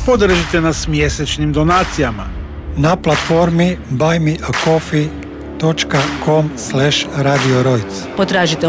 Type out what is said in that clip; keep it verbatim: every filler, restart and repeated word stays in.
Podržite nas mjesečnim donacijama na platformi buy me a coffee dot com slash radio rojc. Potražite